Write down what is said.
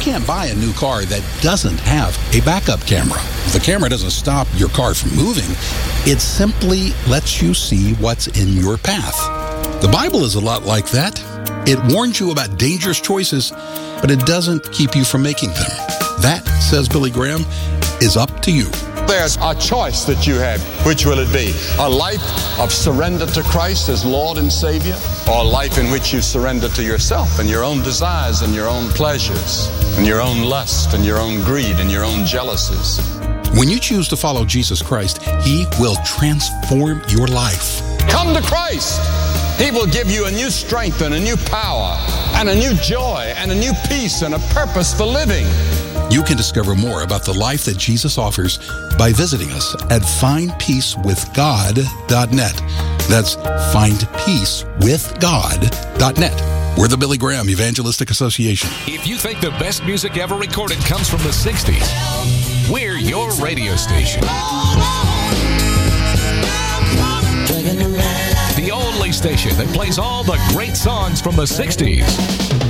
can't buy a new car that doesn't have a backup camera. The camera doesn't stop your car from moving. It simply lets you see what's in your path. The Bible is a lot like that. It warns you about dangerous choices, but it doesn't keep you from making them. That, says Billy Graham, is up to you. There's a choice that you have. Which will it be? A life of surrender to Christ as Lord and Savior, or a life in which you surrender to yourself and your own desires and your own pleasures and your own lust and your own greed and your own jealousies? When you choose to follow Jesus Christ, He will transform your life. Come to Christ. He will give you a new strength and a new power and a new joy and a new peace and a purpose for living. You can discover more about the life that Jesus offers by visiting us at findpeacewithgod.net. That's findpeacewithgod.net. We're the Billy Graham Evangelistic Association. If you think the best music ever recorded comes from the 60s, we're your radio station. The only station that plays all the great songs from the 60s.